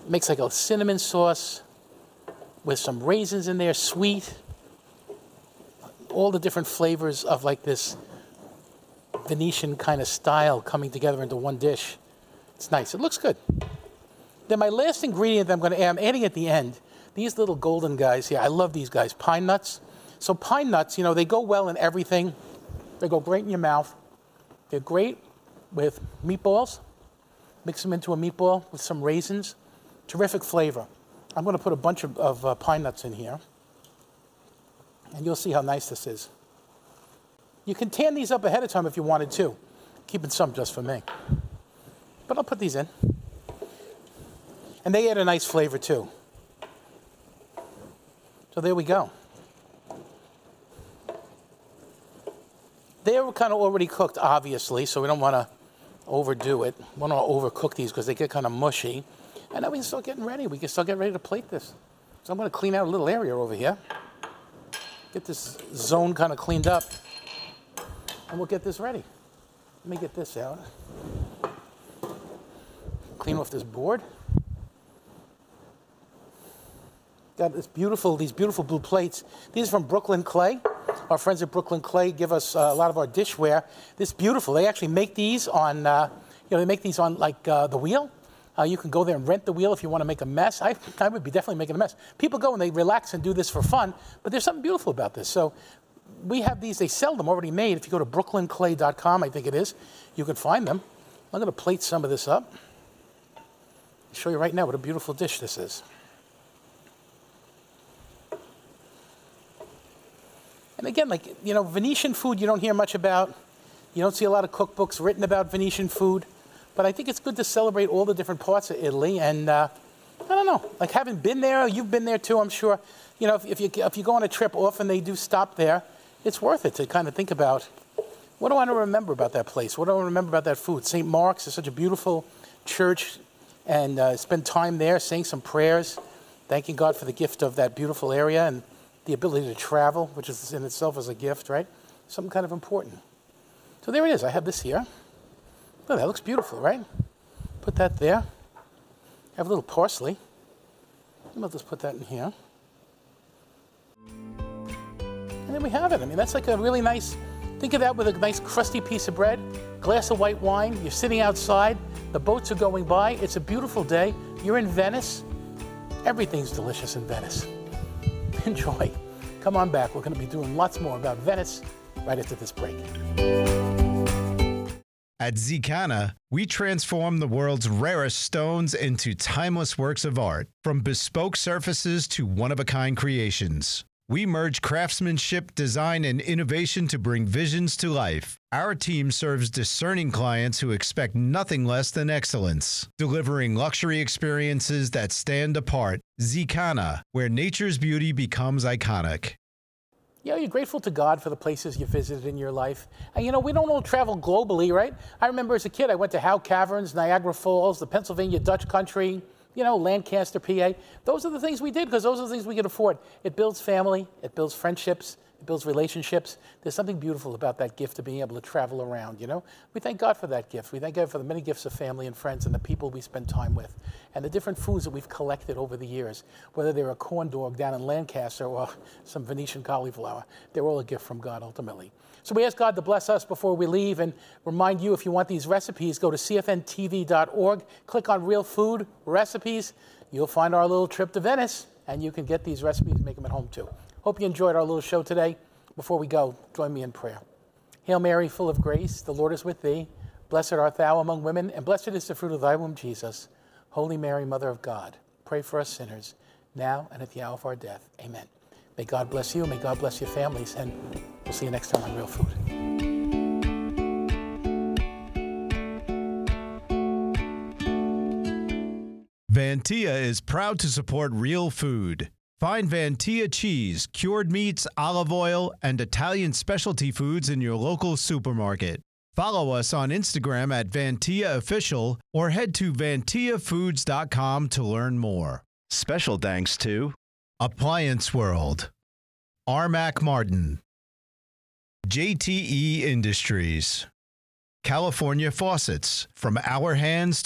Makes like a cinnamon sauce with some raisins in there, sweet. All the different flavors of like this Venetian kind of style coming together into one dish. It's nice. It looks good. Then my last ingredient that I'm adding at the end, these little golden guys here. I love these guys, pine nuts. So pine nuts, you know, they go well in everything. They go great in your mouth. They're great with meatballs. Mix them into a meatball with some raisins. Terrific flavor. I'm going to put a bunch of pine nuts in here. And you'll see how nice this is. You can tan these up ahead of time if you wanted to. Keeping some just for me. But I'll put these in. And they add a nice flavor too. So there we go. They were kind of already cooked, obviously, so we don't want to overdo it. We don't want to overcook these because they get kind of mushy. And then we can start getting ready. We can start getting ready to plate this. So I'm going to clean out a little area over here. Get this zone kind of cleaned up. And we'll get this ready. Let me get this out. Clean off this board. Got these beautiful blue plates. These are from Brooklyn Clay. Our friends at Brooklyn Clay give us a lot of our dishware. This is beautiful. They actually make these on, they make these on like the wheel. You can go there and rent the wheel if you want to make a mess. I would be definitely making a mess. People go and they relax and do this for fun, but there's something beautiful about this. So we have these. They sell them already made. If you go to brooklynclay.com, I think it is, you can find them. I'm going to plate some of this up. I'll show you right now what a beautiful dish this is. And again, like, you know, Venetian food you don't hear much about. You don't see a lot of cookbooks written about Venetian food. But I think it's good to celebrate all the different parts of Italy. And I don't know, like having been there, you've been there too, I'm sure. You know, if you go on a trip, often they do stop there. It's worth it to kind of think about, what do I want to remember about that place? What do I want to remember about that food? St. Mark's is such a beautiful church. And spend time there saying some prayers, thanking God for the gift of that beautiful area and the ability to travel, which is in itself is a gift, right? Something kind of important. So there it is. I have this here. Oh, that looks beautiful, right? Put that there. I have a little parsley. I'll just put that in here. And then we have it. I mean, that's like a really nice, think of that with a nice crusty piece of bread, glass of white wine. You're sitting outside. The boats are going by. It's a beautiful day. You're in Venice. Everything's delicious in Venice. Enjoy. Come on back. We're going to be doing lots more about Venice right after this break. At Zicana, we transform the world's rarest stones into timeless works of art, from bespoke surfaces to one-of-a-kind creations. We merge craftsmanship, design, and innovation to bring visions to life. Our team serves discerning clients who expect nothing less than excellence, delivering luxury experiences that stand apart. Zicana, where nature's beauty becomes iconic. You know, you're grateful to God for the places you visited in your life. And you know, we don't all travel globally, right? I remember as a kid, I went to Howe Caverns, Niagara Falls, the Pennsylvania Dutch Country, you know, Lancaster, PA. Those are the things we did because those are the things we could afford. It builds family, it builds friendships, it builds relationships. There's something beautiful about that gift of being able to travel around, you know? We thank God for that gift. We thank God for the many gifts of family and friends and the people we spend time with and the different foods that we've collected over the years, whether they're a corn dog down in Lancaster or some Venetian cauliflower. They're all a gift from God, ultimately. So we ask God to bless us before we leave and remind you, if you want these recipes, go to cfntv.org, click on Real Food Recipes. You'll find our little trip to Venice, and you can get these recipes and make them at home too. Hope you enjoyed our little show today. Before we go, join me in prayer. Hail Mary, full of grace, the Lord is with thee. Blessed art thou among women, and blessed is the fruit of thy womb, Jesus. Holy Mary, Mother of God, pray for us sinners, now and at the hour of our death. Amen. May God bless you. May God bless your families. And we'll see you next time on Real Food. Vantia is proud to support Real Food. Find Vantia cheese, cured meats, olive oil, and Italian specialty foods in your local supermarket. Follow us on Instagram at Vantia Official or head to vantiafoods.com to learn more. Special thanks to Appliance World, Armac Martin, JTE Industries, California Faucets, from our hands